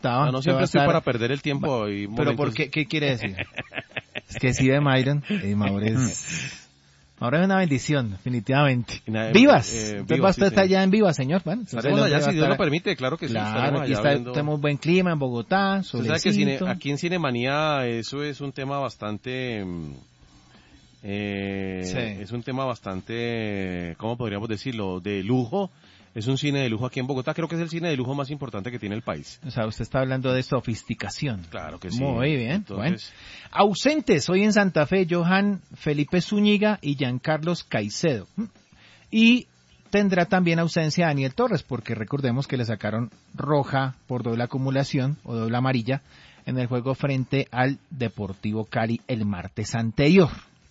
estaba. No siempre estoy para perder el tiempo. Y pero ¿por qué? ¿Qué quiere decir? Es que sí de Myron, Mauro es una bendición, definitivamente. ¡Vivas! Entonces usted está allá en Vivas, señor. Bueno, estaremos allá si Dios lo permite, claro que sí. Claro, aquí tenemos buen clima en Bogotá, solecito. Usted sabe que aquí en Cinemanía eso es un tema bastante... es un tema bastante, ¿cómo podríamos decirlo? De lujo. Es un cine de lujo aquí en Bogotá. Creo que es el cine de lujo más importante que tiene el país. O sea, usted está hablando de sofisticación. Claro que sí. Muy bien. Entonces... Bueno. Ausentes hoy en Santa Fe, Johan Felipe Zúñiga y Giancarlos Caicedo. Y tendrá también ausencia Daniel Torres, porque recordemos que le sacaron roja por doble acumulación o doble amarilla en el juego frente al Deportivo Cali el martes anterior.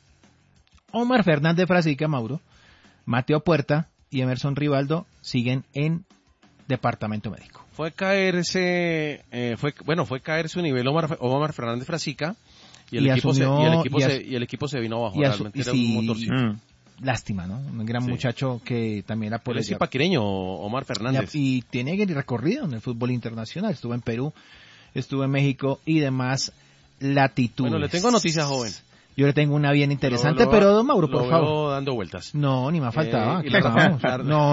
Omar Fernández Frasica, Mauro, Mateo Puerta y Emerson Rivaldo siguen en departamento médico. Fue caerse un nivel Omar Fernández Frasica y el equipo se vino abajo. Realmente era un motorcito. Lástima, ¿no? Un gran muchacho que también era es paquireño, Omar Fernández. Y tiene recorrido en el fútbol internacional. Estuvo en Perú, estuvo en México y demás latitudes. Bueno, le tengo noticias, joven. Yo le tengo una bien interesante, pero don Mauro, por favor. Dando vueltas. No, ni me faltaba. No.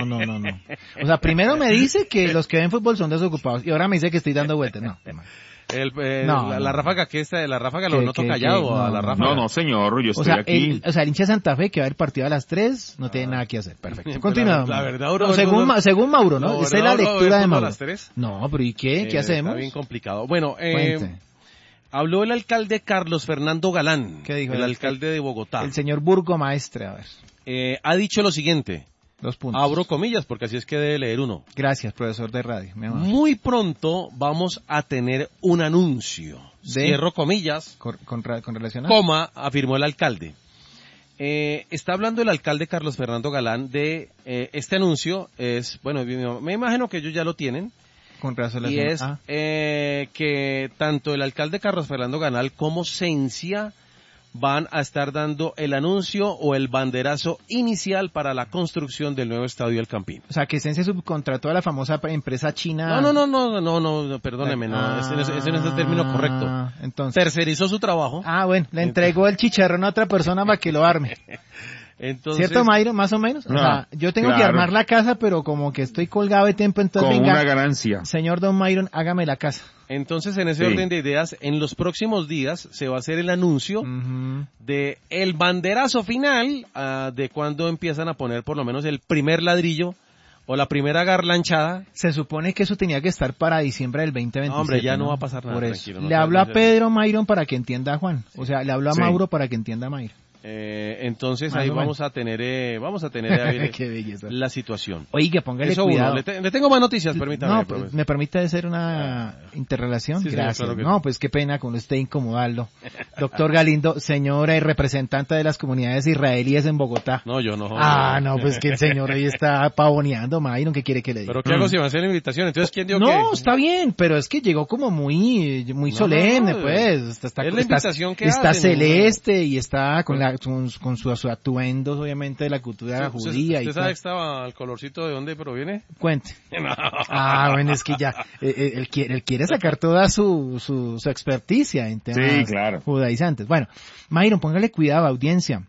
O sea, primero me dice que los que ven fútbol son desocupados y ahora me dice que estoy dando vueltas. No. La ráfaga lo noto callado a la ráfaga. No, señor, yo estoy aquí. El hincha de Santa Fe que va a ver el partido a las 3 no tiene nada que hacer. Perfecto. Continuamos. La verdad, según Mauro, ¿no? Esa es la lectura de Mauro. A las 3? No, pero ¿y qué? ¿Qué hacemos? Está bien complicado. Bueno, habló el alcalde Carlos Fernando Galán. ¿Qué dijo? El alcalde de Bogotá. El señor burgomaestre, a ver. Ha dicho lo siguiente. 2 puntos. Abro comillas porque así es que debe leer uno. Gracias, profesor de radio. Muy pronto vamos a tener un anuncio. Cierro comillas. Con relación a... Coma, afirmó el alcalde. Está hablando el alcalde Carlos Fernando Galán de este anuncio. Me imagino que ellos ya lo tienen. Con relación y es que tanto el alcalde Carlos Fernando Galán como Cencia van a estar dando el anuncio o el banderazo inicial para la construcción del nuevo estadio El Campín. O sea, que Cencia subcontrató a la famosa empresa china. No, perdóneme, ese no es el término correcto. Entonces, tercerizó su trabajo. Bueno, le entregó el chicharrón a otra persona para que lo arme. Entonces, ¿cierto, Mayro? Más o menos. O sea, yo tengo que armar la casa, pero como que estoy colgado de tiempo, entonces con venga, una ganancia. Señor Don Myron, hágame la casa. Entonces, en ese orden de ideas, en los próximos días se va a hacer el anuncio de el banderazo final de cuando empiezan a poner por lo menos el primer ladrillo o la primera garlanchada. Se supone que eso tenía que estar para diciembre del 2027. No, hombre, ya no va a pasar nada. Por eso. Le hablo a Pedro Myron para que entienda a Juan. O sea, le hablo a Mauro para que entienda a Mayro. Entonces ahí vamos a tener la situación. Oiga, póngale cuidado. Le tengo más noticias, permítame. No, pues, ¿me permite hacer una interrelación? Sí, gracias. Señor, claro no, pues qué pena con usted incomodarlo. Doctor Galindo, señora y representante de las comunidades israelíes en Bogotá. No, yo no. No, pues que el señor ahí está pavoneando, Mayron, ¿qué quiere que le diga? ¿Pero qué hago si me hacen la invitación? Entonces, ¿quién dio qué? No, está bien, pero es que llegó como muy solemne, pues. Es la invitación que está hacen, celeste y está con sus atuendos, obviamente, de la cultura judía. ¿Usted sabe que estaba el colorcito de dónde proviene? Cuente. No. Bueno, es que ya, él quiere sacar toda su experticia en temas judaizantes. Bueno, Myron, póngale cuidado, audiencia.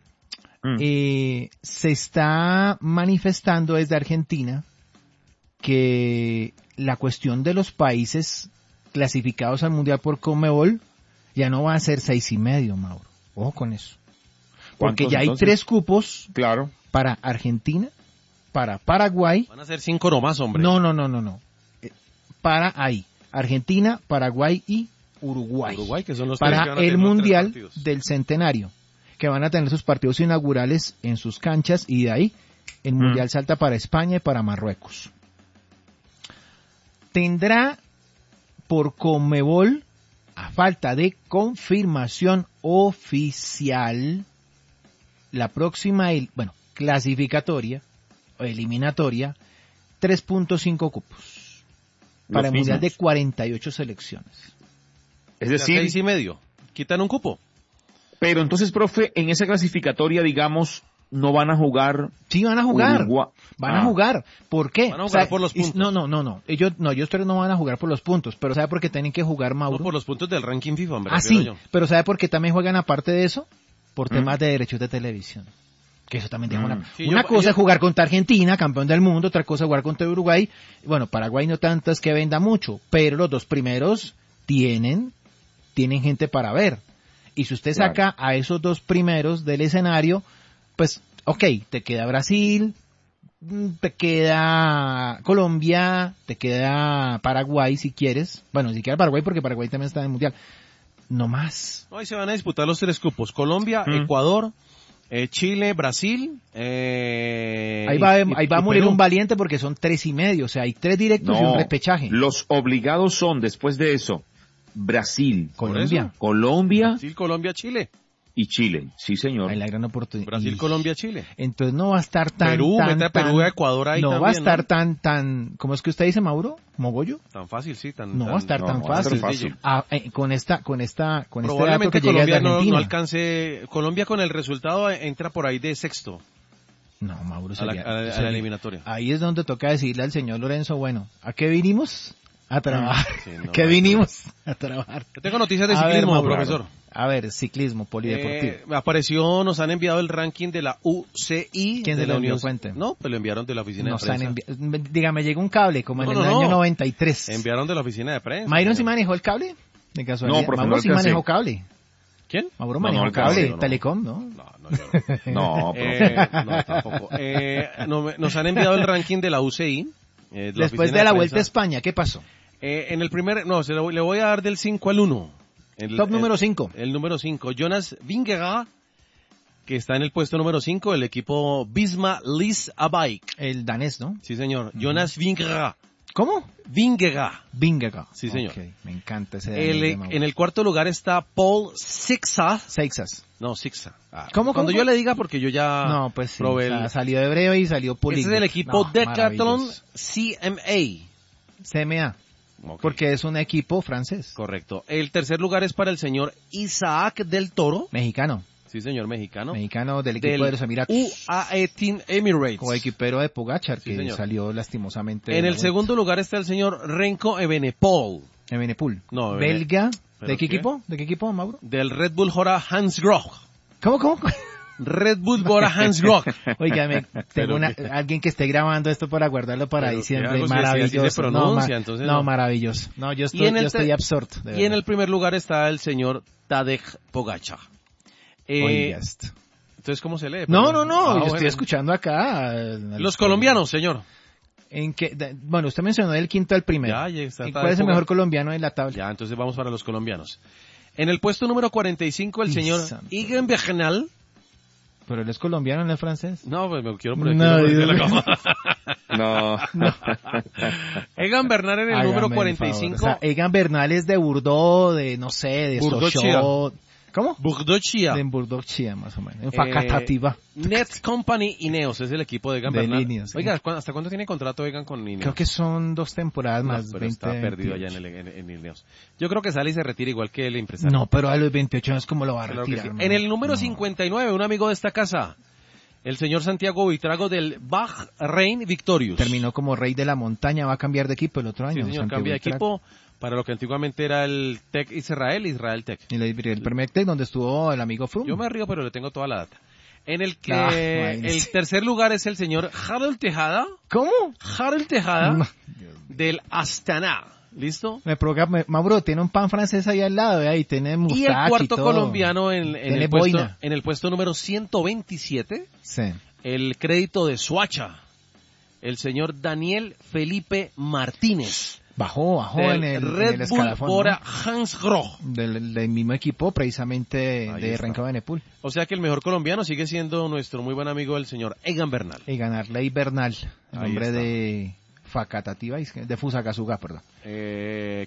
Se está manifestando desde Argentina que la cuestión de los países clasificados al Mundial por Conmebol ya no va a ser 6,5, Mauro. Ojo con eso. Porque ya hay 3 cupos para Argentina, para Paraguay. Van a ser 5 nomás, hombre. No. Para ahí. Argentina, Paraguay y Uruguay. Que son los para el Mundial del Centenario, que van a tener sus partidos inaugurales en sus canchas y de ahí el Mundial salta para España y para Marruecos. Tendrá por Conmebol, a falta de confirmación oficial, la próxima, clasificatoria o eliminatoria, 3.5 cupos para el Mundial de 48 selecciones. Es decir, 6,5. Quitan un cupo. Pero entonces, profe, en esa clasificatoria, digamos, no van a jugar. Sí, van a jugar. Van a jugar. ¿Por qué? Van a jugar por los puntos. No. Ellos no van a jugar por los puntos. Pero ¿sabe por qué tienen que jugar, Mauro? No, por los puntos del ranking FIFA, hombre. Sí. Yo. Pero ¿sabe por qué también juegan aparte de eso? Por temas de derechos de televisión. Que eso también tiene una cosa es jugar contra Argentina, campeón del mundo, otra cosa es jugar contra Uruguay. Bueno, Paraguay no tanto es que venda mucho, pero los dos primeros tienen gente para ver. Y si usted saca a esos dos primeros del escenario, pues, ok, te queda Brasil, te queda Colombia, te queda Paraguay si quieres. Bueno, si quieres Paraguay porque Paraguay también está en el Mundial. No más. Hoy se van a disputar los 3 cupos. Colombia, Ecuador, Chile, Brasil. Ahí va a morir un valiente porque son 3.5. O sea, hay 3 directos y un repechaje. Los obligados son, después de eso, Brasil, Colombia, Brasil, Colombia, Chile. Y Chile, sí señor. Hay la gran oportunidad. Brasil, Colombia, Chile. Entonces no va a estar tan... Perú, mete a Perú, a Ecuador ahí no también, va a estar tan... ¿Cómo es que usted dice, Mauro? ¿Mogollo? Tan fácil, sí. No va a estar tan fácil. Con este probablemente que Colombia no alcance... Colombia con el resultado entra por ahí de sexto. No, Mauro, a la eliminatoria. Ahí es donde toca decirle al señor Lorenzo, bueno, ¿a qué vinimos? A trabajar. Sí, ¿Qué vinimos? A trabajar. Yo tengo noticias de ciclismo, Mauro, profesor. A ver, ciclismo, polideportivo. Nos han enviado el ranking de la UCI. ¿Quién de se lo envió? Cuente. No, pues lo enviaron de la oficina de prensa. Dígame, llegó un cable como en el año 93. Enviaron de la oficina de prensa. ¿Mayron sí manejó el cable? De casualidad. No, profe, Mauro sí manejó cable. ¿Quién? Mauro manejó cable, Telecom, ¿no? No, tampoco. Nos han enviado el ranking de la UCI. Después de la Vuelta a España, ¿qué pasó? En el primer, le voy a dar del 5 al 1. Top número 5. El número 5. Jonas Vingegaard, que está en el puesto número 5, el equipo Visma Lease a Bike. El danés, ¿no? Sí, señor. Jonas Vingegaard. ¿Cómo? Vingegaard. Sí, señor. Okay. Me encanta ese danés. En el cuarto lugar está Paul Sixas. No, Sixas. ¿Cómo? Cuando yo le diga, porque yo ya no, pues sí, salió de breve y salió políglota. Ese es el equipo Decathlon CMA. Okay. Porque es un equipo francés. Correcto. El tercer lugar es para el señor Isaac del Toro. Mexicano. Sí, señor, mexicano. Mexicano del equipo de los Emiratos. UAE Team Emirates. O equipero de Pogacar, sí, que señor. Salió lastimosamente. En el segundo lugar está el señor Renko Evenepoel. No, belga. ¿De qué equipo? ¿De qué equipo, Mauro? Del Red Bull Bora Hansgrohe. ¿Cómo? Red Bull Bora Hansgrohe. Oígame, tengo alguien que esté grabando esto para guardarlo para diciembre. Maravilloso. Si se pronuncia, no, maravilloso. No, yo estoy absorto. Y en el primer lugar está el señor Tadej Pogacar. Entonces, ¿cómo se lee? No, yo estoy escuchando acá. Los colombianos, señor. Bueno, usted mencionó el quinto al primero. ¿Cuál es el mejor colombiano en la tabla? Ya, entonces vamos para los colombianos. En el puesto número 45, el señor Egan Bernal. ¿Pero él es colombiano, no es francés? No, pues me quiero No. Egan Bernal en el número 45. O sea, Egan Bernal es de Bordeaux, de Sochaux. ¿Cómo? Bordeaux-Chia. En Bordeaux-Chia, más o menos. En Facatativa. Net Company Ineos es el equipo de Egan Bernal. Líneas, sí. Oiga, ¿hasta cuándo tiene contrato Egan con Ineos? Creo que son 2 temporadas más. Pero 20, está perdido 28. Allá en Ineos. Yo creo que sale y se retira igual que el empresario. No, pero a los 28 años, ¿cómo lo va a retirar? Sí. En el número 59, un amigo de esta casa, el señor Santiago Buitrago del Bahrein Victorious. Terminó como rey de la montaña, va a cambiar de equipo el otro año. Sí, señor, cambia de equipo para lo que antiguamente era el Tech Israel Tech. Y el primer Tech donde estuvo el amigo Froome. Yo me río, pero le tengo toda la data. En el que el tercer lugar es el señor Harold Tejada. ¿Cómo? Harold Tejada del Astana. ¿Listo? Mauro, tiene un pan francés ahí al lado, ahí tiene mustache y el cuarto colombiano en el puesto número 127. Sí. El crédito de Suacha. El señor Daniel Felipe Martínez. Bajó en el escalafón. Bora Hansgrohe. Del mismo equipo, precisamente de Renko Evenepoel. O sea que el mejor colombiano sigue siendo nuestro muy buen amigo, el señor Egan Bernal. Egan Arley Bernal, el nombre de Facatativa, de Fusagasugá, perdón. ¿Quién?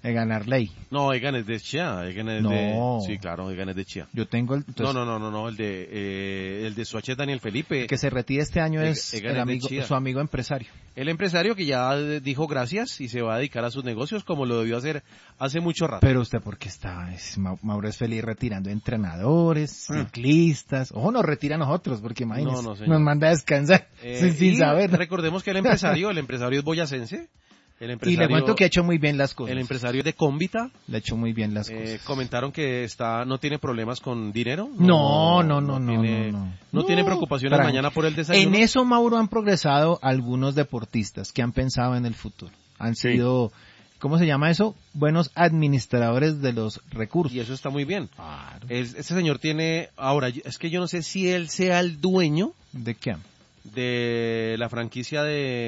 ganar ley. No, Egan es de Chía, Egan es sí, claro, Egan es de Chía. Yo tengo No, el de Suachet Daniel Felipe. El que se retira este año es su amigo empresario. El empresario que ya dijo gracias y se va a dedicar a sus negocios como lo debió hacer hace mucho rato. Pero usted, ¿por qué Mauro es feliz retirando entrenadores, ciclistas? Ojo, nos retira a nosotros, porque imagínese, nos manda a descansar sin saber. Recordemos que el empresario es boyacense. Y le cuento que ha hecho muy bien las cosas. El empresario de Cómbita. Le ha hecho muy bien las cosas. Comentaron que no tiene problemas con dinero. No tiene preocupaciones mañana por el desayuno. En eso, Mauro, han progresado algunos deportistas que han pensado en el futuro. Han sido, ¿cómo se llama eso? Buenos administradores de los recursos. Y eso está muy bien. Claro. Ese señor tiene, ahora, es que yo no sé si él sea el dueño. ¿De qué? De la franquicia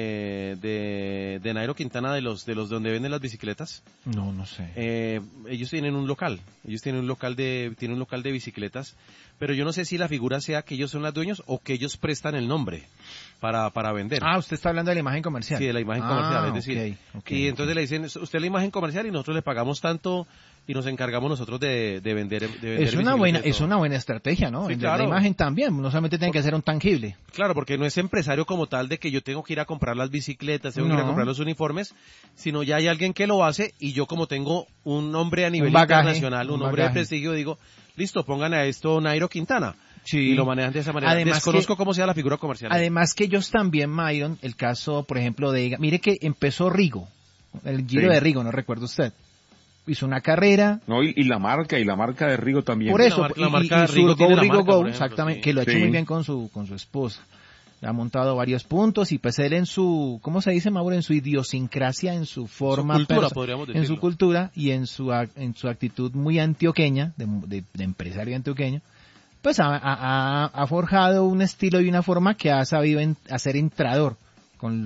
de Nairo Quintana de los donde venden las bicicletas. No sé. Ellos tienen un local. Tienen un local de bicicletas, pero yo no sé si la figura sea que ellos son los dueños o que ellos prestan el nombre para vender. Usted está hablando de la imagen comercial. Sí, de la imagen comercial, es decir. Y entonces le dicen, usted la imagen comercial y nosotros le pagamos tanto y nos encargamos nosotros de vender. Es una buena estrategia, ¿no? Sí, claro. La imagen también, no solamente tiene que ser un tangible. Claro, porque no es empresario como tal de que yo tengo que ir a comprar las bicicletas, tengo que ir a comprar los uniformes, sino ya hay alguien que lo hace y yo como tengo un nombre a nivel internacional, un nombre de prestigio, digo, listo, pongan a esto Nairo Quintana. Sí. Y lo manejan de esa manera. Además desconozco cómo sea la figura comercial. Además que ellos también, Myron, el caso, por ejemplo, mire que empezó Rigo, el Giro de Rigo, no recuerda usted. Hizo una carrera. No, y la marca de Rigo también. Por eso, la marca de Rigo tiene la marca, Go, exactamente, que lo ha hecho muy bien con su esposa. Ha montado varios puntos y pues él en su, ¿cómo se dice, Mauro? En su idiosincrasia, en su forma, en su cultura y en su actitud muy antioqueña, de empresario antioqueño, pues ha forjado un estilo y una forma que ha sabido hacer entrador con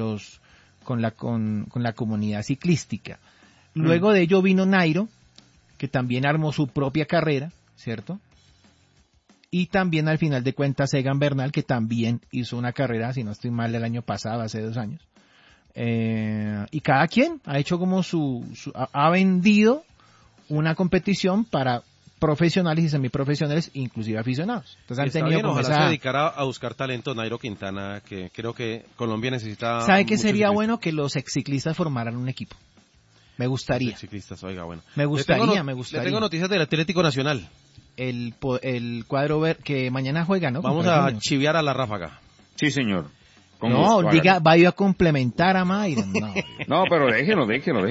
la comunidad ciclística. Luego de ello vino Nairo, que también armó su propia carrera, ¿cierto? Y también al final de cuentas Egan Bernal, que también hizo una carrera, si no estoy mal, el año pasado, hace 2 años. Y cada quien ha hecho como ha vendido una competición para profesionales y semiprofesionales, inclusive aficionados. Entonces han tenido bien, ojalá se dedicara a buscar talento Nairo Quintana, que creo que Colombia necesita. ¿Sabe qué sería bueno? Que los exciclistas formaran un equipo. Me gustaría. Ciclistas, oiga, bueno. Me gustaría. Le tengo noticias del Atlético Nacional. El cuadro que mañana juega, ¿no? Vamos a chiviar a la Ráfaga. Sí, señor. Vaya a complementar a Mayra. No, pero déjenlo.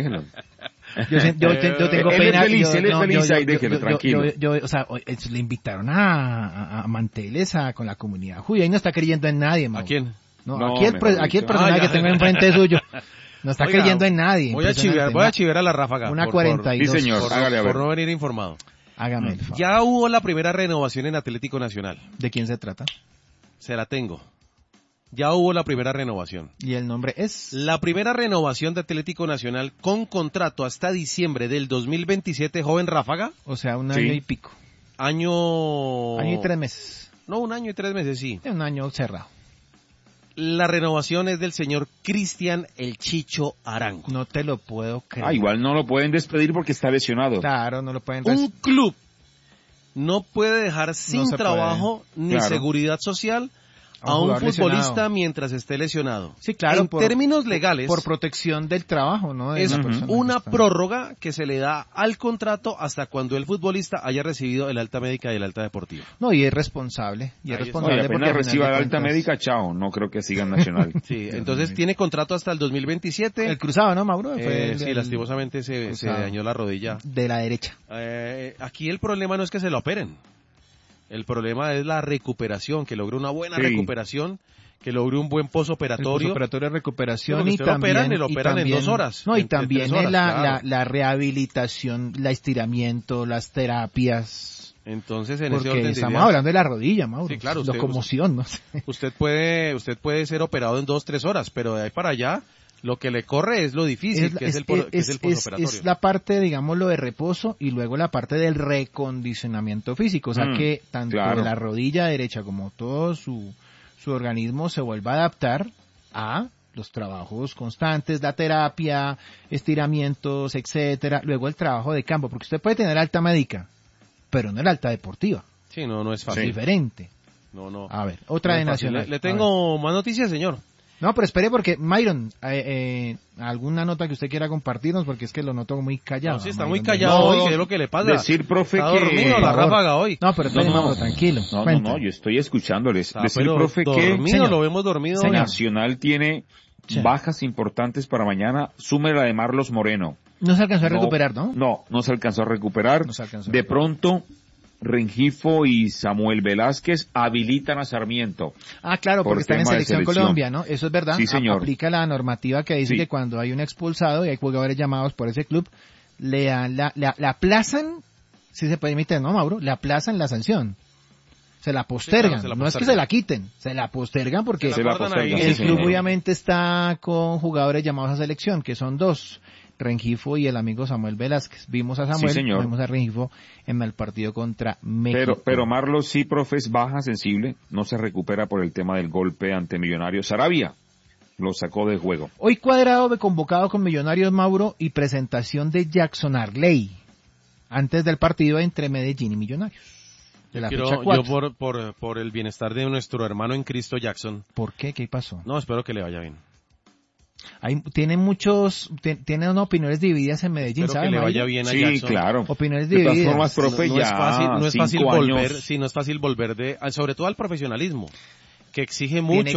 Yo tengo pena. Él es feliz ahí, déjenlo, tranquilo. Le invitaron a Manteles con la comunidad judía y no está creyendo en nadie, Mauro. ¿A quién? No, aquí el personaje que tengo enfrente suyo. No está creyendo en nadie. Voy a chiviar a la Ráfaga. Una 42. Sí, señor, hágale a ver. Por no venir informado. Hágame el favor. Ya hubo la primera renovación en Atlético Nacional. ¿De quién se trata? Se la tengo. Ya hubo la primera renovación. ¿Y el nombre es? La primera renovación de Atlético Nacional con contrato hasta diciembre del 2027, joven Ráfaga. O sea, un año y pico. Año y 3 meses. No, 1 año y 3 meses, sí. Un año cerrado. La renovación es del señor Cristian El Chicho Arango. No te lo puedo creer. Igual no lo pueden despedir porque está lesionado. Claro, no lo pueden Un club no puede dejar sin trabajo ni seguridad social a un futbolista lesionado mientras esté lesionado. Sí, claro. En términos legales. Por protección del trabajo, ¿no? Es una prórroga que se le da al contrato hasta cuando el futbolista haya recibido el alta médica y el alta deportiva. No, y es responsable. Y apenas reciba el alta médica, chao. No creo que siga en Nacional. Sí, entonces tiene contrato hasta el 2027. El cruzado, ¿no, Mauro? Sí, lastimosamente se dañó la rodilla. De la derecha. Aquí el problema no es que se lo operen. El problema es la recuperación, que logre una buena recuperación, que logre un buen posoperatorio. El posoperatorio de recuperación y también... lo operan en 2 horas. No, y también horas, la rehabilitación, el estiramiento, las terapias. Entonces, en porque ese orden estamos hablando de la rodilla, Mauro. Sí, claro. Locomoción, no sé. Usted puede ser operado en 2-3 horas, pero de ahí para allá... Lo que le corre es lo difícil, que es el posoperatorio. Es la parte, digámoslo, de reposo y luego la parte del recondicionamiento físico. O sea que tanto la rodilla derecha como todo su organismo se vuelva a adaptar a los trabajos constantes, la terapia, estiramientos, etcétera, luego el trabajo de campo, porque usted puede tener alta médica, pero no el alta deportiva. Sí, no es fácil. Es diferente. No. A ver, otra de Nacional. Le tengo más noticias, señor. No, pero espere porque, Myron, alguna nota que usted quiera compartirnos, porque es que lo noto muy callado. No, sí, está Myron, muy callado hoy, ¿qué es lo que le pasa? Decir, profe, está que... dormido la ráfaga hoy. No, pero espere, Mauro, tranquilo. No, yo estoy escuchándoles. Decir, profe, dormido, que... lo vemos dormido. Nacional tiene bajas importantes para mañana. Sume la de Marlos Moreno. No se alcanzó a recuperar, ¿no? No se alcanzó a recuperar. De pronto... Rengifo y Samuel Velázquez habilitan a Sarmiento. Ah, claro, porque están en selección Colombia, ¿no? Eso es verdad. Sí, señor. Aplica la normativa que dice que cuando hay un expulsado y hay jugadores llamados por ese club, le aplazan, si se permite, ¿no, Mauro? Le aplazan la sanción. Se la postergan. Sí, claro, no es que se la quiten, se la postergan porque el club obviamente está con jugadores llamados a selección, que son dos. Rengifo y el amigo Samuel Velázquez. Vimos a Samuel, vimos a Rengifo en el partido contra México. Pero Marlos sí, profe, es baja sensible, no se recupera por el tema del golpe ante Millonarios. Sarabia lo sacó de juego. Hoy Cuadrado convocado con Millonarios, Mauro, y presentación de Jackson Arley antes del partido entre Medellín y Millonarios. De la fecha 4. Yo por el bienestar de nuestro hermano en Cristo Jackson. ¿Por qué? ¿Qué pasó? No, espero que le vaya bien. Tienen unas opiniones divididas en Medellín, ¿sabe? Que le vaya bien a Jackson. Sí, claro. Opiniones divididas. De todas formas, profe, no es fácil volver sobre todo al profesionalismo, que exige mucho,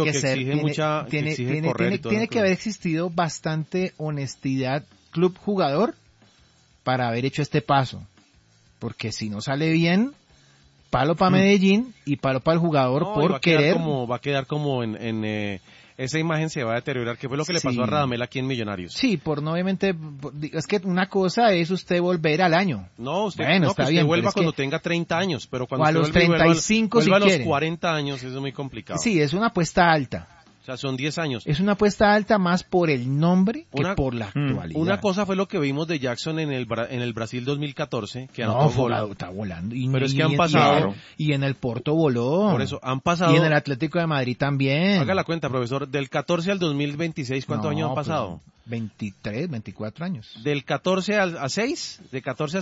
tiene que haber existido bastante honestidad club-jugador para haber hecho este paso, porque si no sale bien, palo para Medellín y palo para el jugador por querer. Va a quedar como en esa imagen se va a deteriorar, que fue lo que le pasó a Radamel aquí en Millonarios. Sí, obviamente, es que una cosa es usted volver al año. No, usted vuelva cuando tenga 30 años, pero cuando a los 35 vuelva si a quiere. los 40 años, eso es muy complicado. Sí, es una apuesta alta. O sea, son 10 años. Es una apuesta alta más por el nombre que por la actualidad. Una cosa fue lo que vimos de Jackson en el Brasil 2014, que está volando. Pero es que han pasado. Y en el Porto voló. Por eso, han pasado. Y en el Atlético de Madrid también. Haga la cuenta, profesor. Del 14 al 2026, ¿cuántos años han pasado? 23, 24 años. Del 14 a 6, de 14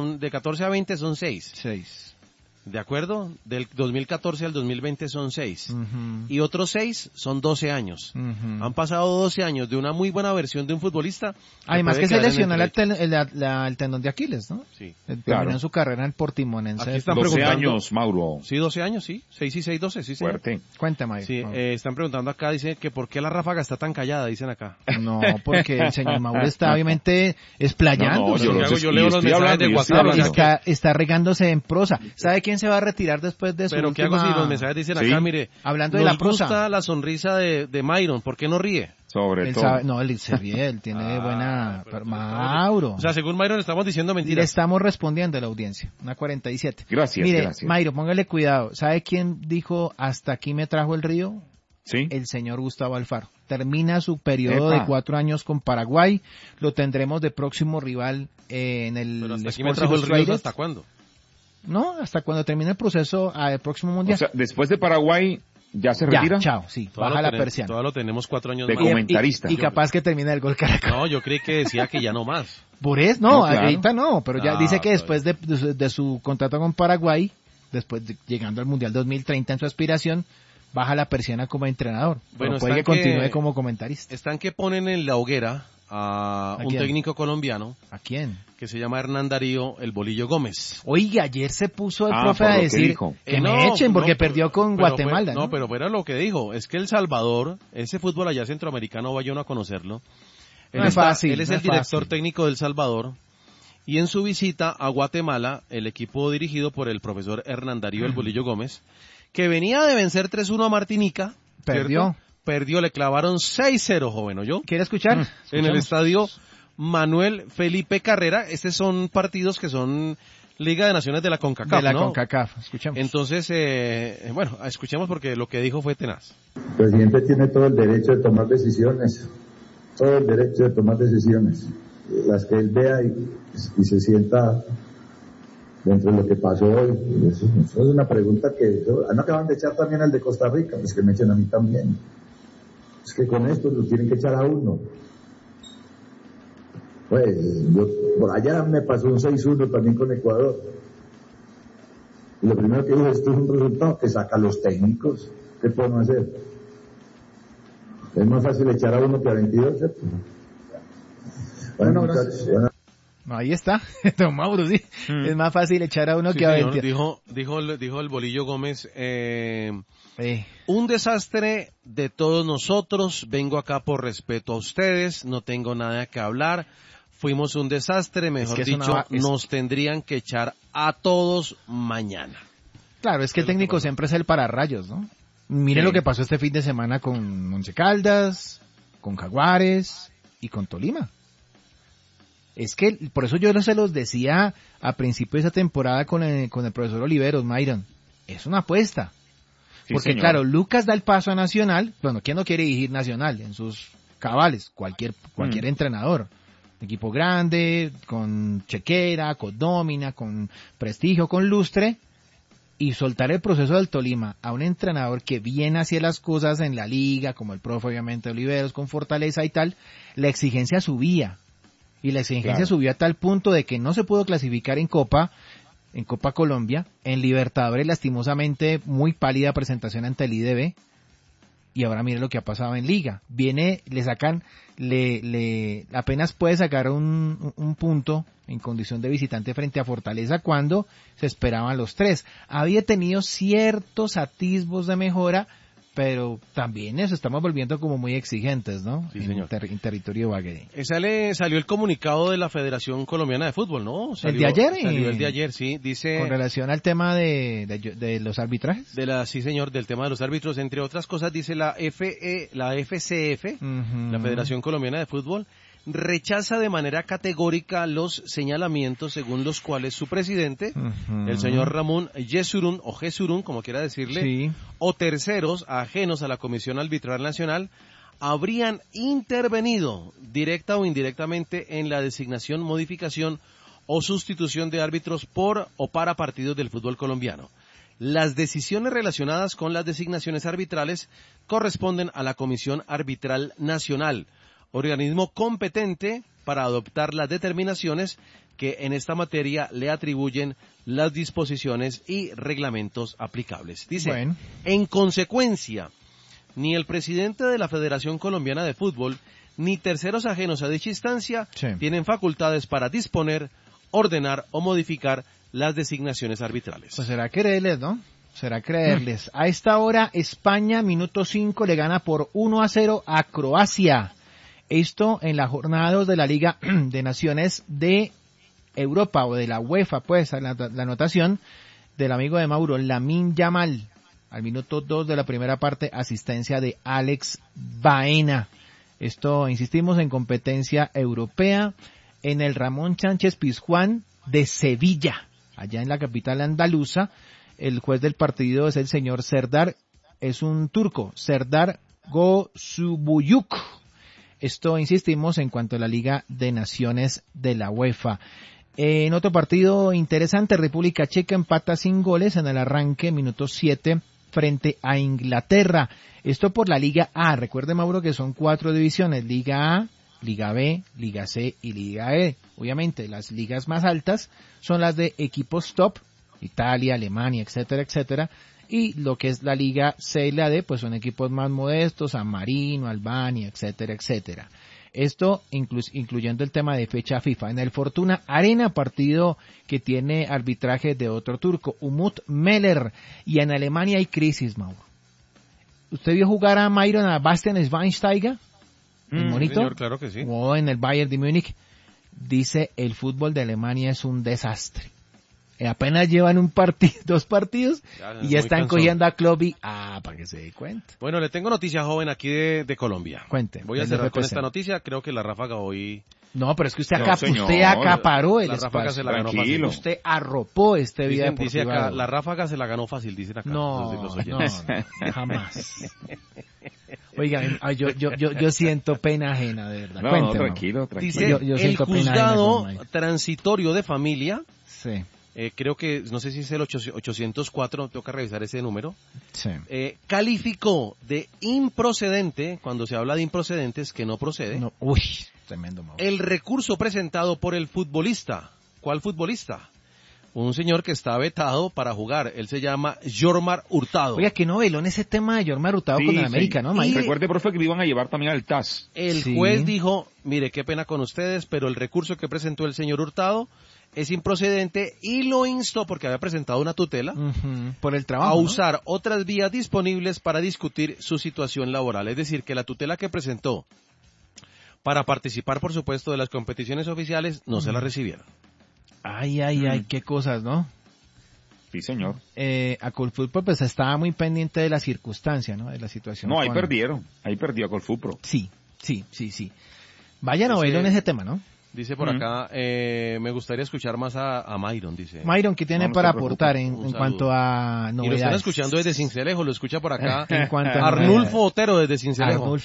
a 20 son 6. 6. ¿De acuerdo? Del 2014 al 2020 son 6. Y otros 6 son 12 años. Han pasado 12 años de una muy buena versión de un futbolista. Además que se lesionó el tendón de Aquiles, ¿no? Sí. Terminó en su carrera en el Portimonense. Aquí están 12 años, Mauro. Sí, 12 años, sí. 6 y 6, 12, sí, señor. Fuerte. Cuéntame. Sí, están preguntando acá, dice que por qué la ráfaga está tan callada, dicen acá. No, porque el señor Mauro está obviamente explayando. Yo leo los mensajes de WhatsApp. Está regándose en prosa. ¿Sabe quién se va a retirar después de eso? Pero ¿qué hago si los mensajes dicen acá, mire, hablando de la prosa? Nos gusta la sonrisa de Myron, ¿por qué no ríe? Sobre todo. Él se ríe, él tiene buena... Mauro. O sea, según Myron estamos diciendo mentiras. Le estamos respondiendo a la audiencia, una 47. Gracias, mire, Myron, póngale cuidado. ¿Sabe quién dijo hasta aquí me trajo el río? Sí. El señor Gustavo Alfaro. Termina su periodo de 4 años con Paraguay. Lo tendremos de próximo rival en el... Pero hasta aquí me trajo el río, ¿hasta cuándo? No, hasta cuando termine el proceso al próximo mundial. O sea, después de Paraguay, ¿ya se retira? Chao, sí, baja la persiana. Todavía lo tenemos 4 años de más. Comentarista. Y capaz que termina el gol Caracas. No, yo creí que decía que ya no más. Por eso, ahorita no, pero ya dice que después de su contrato con Paraguay, después llegando al Mundial 2030 en su aspiración, baja la persiana como entrenador. Bueno, puede que continúe como comentarista. Están que ponen en la hoguera a un técnico colombiano. ¿A quién? Que se llama Hernán Darío El Bolillo Gómez. Oiga, ayer se puso el profe a decir que me echen porque perdió con Guatemala. No, pero era lo que dijo. Es que El Salvador, ese fútbol allá centroamericano, vaya uno a conocerlo. No es fácil. Él es el director técnico del Salvador. Y en su visita a Guatemala, el equipo dirigido por el profesor Hernán Darío El Bolillo Gómez, que venía de vencer 3-1 a Martinica. Perdió, le clavaron 6-0, joven, ¿oyó? ¿Quiere escuchar? En el estadio Manuel Felipe Carrera. Estos son partidos que son Liga de Naciones de la CONCACAF, de la CONCACAF, escuchemos. Entonces, escuchemos porque lo que dijo fue tenaz. El presidente tiene todo el derecho de tomar decisiones, las que él vea y se sienta dentro de lo que pasó hoy. Eso es una pregunta que no acaban de echar también al de Costa Rica, pues que me echen a mí también. Es que con esto lo tienen que echar a uno. Pues, por allá me pasó un 6-1 también con Ecuador. Y lo primero que dije, esto es un resultado que saca a los técnicos. ¿Qué podemos hacer? Es más fácil echar a uno que a 22, ¿cierto? Bueno, gracias. Ahí está, don Mauro, sí. Es más fácil echar a uno que a 22. Dijo el Bolillo Gómez, un desastre de todos nosotros, vengo acá por respeto a ustedes, no tengo nada que hablar, fuimos un desastre, mejor dicho, nos tendrían que echar a todos mañana. Claro, es que el técnico siempre es el pararrayos, ¿no? Mire lo que pasó este fin de semana con Once Caldas, con Jaguares y con Tolima. Es que, por eso yo no se los decía a principio de esa temporada con el profesor Oliveros, Myron, es una apuesta. Sí, porque señor. Claro, Lucas da el paso a Nacional, bueno, ¿quién no quiere dirigir Nacional en sus cabales? Cualquier entrenador. Equipo grande, con chequera, con nómina, con prestigio, con lustre, y soltar el proceso del Tolima a un entrenador que bien hacía las cosas en la liga, como el profe obviamente Oliveros, con fortaleza y tal, la exigencia subía. Y la exigencia subió a tal punto de que no se pudo clasificar en Copa Colombia, en Libertadores lastimosamente muy pálida presentación ante el IDB, y ahora mire lo que ha pasado en Liga. Apenas puede sacar un punto en condición de visitante frente a Fortaleza cuando se esperaban los 3. Había tenido ciertos atisbos de mejora, pero también nos estamos volviendo como muy exigentes, ¿no? Sí, señor. En territorio Bagué. Salió el comunicado de la Federación Colombiana de Fútbol, ¿no? ¿El de ayer? Salió el de ayer, sí. Dice... ¿Con relación al tema de los arbitrajes? Sí, señor, del tema de los árbitros. Entre otras cosas, dice la FCF, la Federación Colombiana de Fútbol, rechaza de manera categórica los señalamientos según los cuales su presidente, el señor Ramón Yesurún, o Jesurún, como quiera decirle, sí, o terceros ajenos a la Comisión Arbitral Nacional, habrían intervenido directa o indirectamente en la designación, modificación o sustitución de árbitros por o para partidos del fútbol colombiano. Las decisiones relacionadas con las designaciones arbitrales corresponden a la Comisión Arbitral Nacional, organismo competente para adoptar las determinaciones que en esta materia le atribuyen las disposiciones y reglamentos aplicables. Dice, en consecuencia, ni el presidente de la Federación Colombiana de Fútbol, ni terceros ajenos a dicha instancia, tienen facultades para disponer, ordenar o modificar las designaciones arbitrales. Pues será creerles, ¿no? Será creerles. A esta hora, España, minuto 5, le gana por 1-0 a Croacia. Esto en la jornada 2 de la Liga de Naciones de Europa, o de la UEFA, pues, la anotación del amigo de Mauro, Lamine Yamal. Al minuto 2 de la primera parte, asistencia de Alex Baena. Esto, insistimos, en competencia europea, en el Ramón Sánchez Pizjuán de Sevilla, allá en la capital andaluza. El juez del partido es el señor Serdar, es un turco, Serdar Gozubuyuk. Esto, insistimos, en cuanto a la Liga de Naciones de la UEFA. En otro partido interesante, República Checa empata sin goles en el arranque, minuto 7, frente a Inglaterra. Esto por la Liga A. Recuerde, Mauro, que son 4 divisiones: Liga A, Liga B, Liga C y Liga E. Obviamente, las ligas más altas son las de equipos top, Italia, Alemania, etcétera, etcétera. Y lo que es la Liga C y la D, pues son equipos más modestos, San Marino, Albania, etcétera, etcétera. Esto incluyendo el tema de fecha FIFA. En el Fortuna Arena, partido que tiene arbitraje de otro turco, Umut Meller. Y en Alemania hay crisis, Mauro. ¿Usted vio jugar a Myron, a Bastian Schweinsteiger? ¿El monito? Señor, claro que sí. O en el Bayern de Múnich. Dice, el fútbol de Alemania es un desastre. Apenas llevan 2 partidos y ya están cogiendo a Klopp para que se dé cuenta. Bueno, le tengo noticia, joven, aquí de Colombia. Cuente. Voy a cerrar con esta noticia, creo que la ráfaga hoy... No, pero es que usted acaparó el espacio. Ráfaga se la ganó fácil. Usted arropó vida deportiva. Dice acá, la ráfaga se la ganó fácil, dicen acá. No, jamás. Oiga, yo siento pena ajena, de verdad. No, tranquilo. Dice, el juzgado transitorio de familia creo que, no sé si es el 804, tengo que revisar ese número, sí. Calificó de improcedente, cuando se habla de improcedentes, que no procede, uy, tremendo, Mauro. El recurso presentado por el futbolista. ¿Cuál futbolista? Un señor que está vetado para jugar. Él se llama Yormar Hurtado. Oiga, qué novelón ese tema de Yormar Hurtado con el América, ¿no? Y recuerde, profe, que lo iban a llevar también al TAS. El juez dijo, mire, qué pena con ustedes, pero el recurso que presentó el señor Hurtado es improcedente y lo instó, porque había presentado una tutela, por el trabajo, a usar otras vías disponibles para discutir su situación laboral. Es decir, que la tutela que presentó para participar, por supuesto, de las competiciones oficiales, no se la recibieron. Ay, qué cosas, ¿no? Sí, señor. A Colfutro pues estaba muy pendiente de la circunstancia, ¿no? De la situación. No, ahí perdió a Colfutro. Sí. Vaya novelo en ese tema, ¿no? Dice por acá, me gustaría escuchar más a Myron, dice. Myron, ¿qué tiene para aportar en cuanto a novedades? Y lo están escuchando desde Cincelejo, lo escucha por acá en cuanto a Arnulfo Otero desde Cincelejo.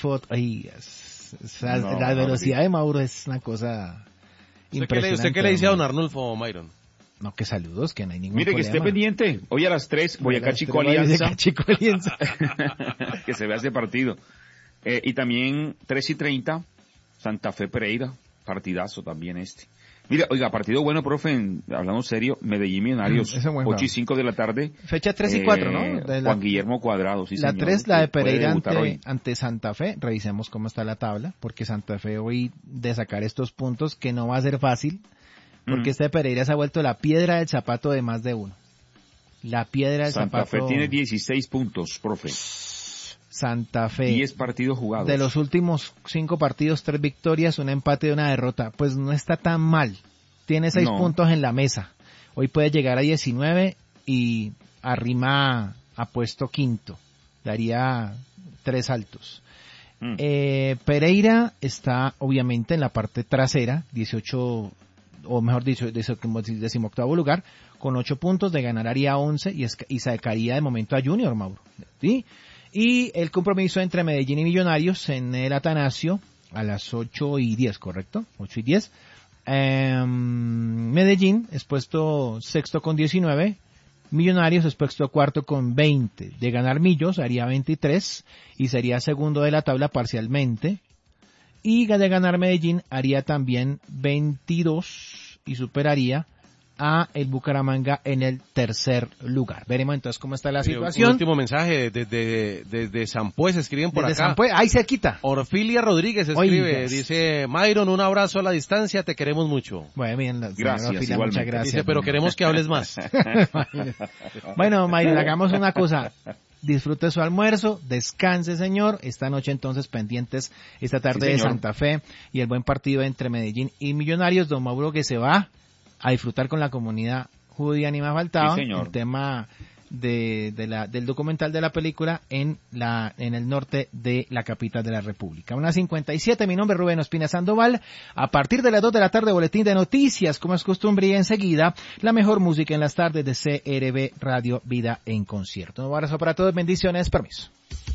La velocidad de Mauro es una cosa impresionante. ¿Usted qué le dice a don Arnulfo, Myron? No, que saludos, que no hay ningún problema. Mire, que esté pendiente. Hoy a las 3, Boyacá Chico Alianza. Que se vea ese partido. Y también 3:30, Santa Fe Pereira. Partidazo también este. Mira, oiga, partido bueno, profe, hablando serio, Medellín Millonarios, 8:05 de la tarde. Fecha 3 y 4, ¿no? Juan Guillermo Cuadrado, sí, la señor. 3, la de Pereira ante Santa Fe. Revisemos cómo está la tabla, porque Santa Fe hoy de sacar estos puntos, que no va a ser fácil, porque este de Pereira se ha vuelto la piedra del zapato de más de uno. La piedra del zapato. Santa Fe tiene 16 puntos, profe. Santa Fe. 10 partidos jugados. De los últimos 5 partidos, 3 victorias, un empate y una derrota. Pues no está tan mal. Tiene 6 puntos en la mesa. Hoy puede llegar a 19 y arrima a puesto quinto. Daría 3 saltos. Pereira está obviamente en la parte trasera, 18, o mejor dicho, 18º lugar, con 8 puntos. De ganar haría 11 y sacaría de momento a Junior, Mauro. ¿Sí? Y el compromiso entre Medellín y Millonarios en el Atanasio a las 8:10, ¿correcto? 8:10. Medellín es puesto sexto con 19, Millonarios es puesto cuarto con 20. De ganar Millos haría 23 y sería segundo de la tabla parcialmente. Y de ganar Medellín haría también 22 y superaría a el Bucaramanga en el tercer lugar. Veremos entonces cómo está la situación. Un último mensaje desde Sampuez, escriben por acá. Sampuez, ahí cerquita. Orfilia Rodríguez escribe, dice, Myron, un abrazo a la distancia, te queremos mucho. Bueno, bien, gracias, Orfilia, muchas gracias. Dice, pero queremos que hables más. Bueno, Myron, hagamos una cosa. Disfrute su almuerzo, descanse, señor. Esta noche entonces pendientes esta tarde de Santa Fe y el buen partido entre Medellín y Millonarios. Don Mauro que se va a disfrutar con la comunidad judía, ni más faltaba. Sí, señor. El tema del documental de la película en el norte de la capital de la República. 1:57, mi nombre es Rubén Ospina Sandoval. A partir de las 2 de la tarde, boletín de noticias, como es costumbre, y enseguida, la mejor música en las tardes de CRB Radio Vida en Concierto. Un abrazo para todos, bendiciones, permiso.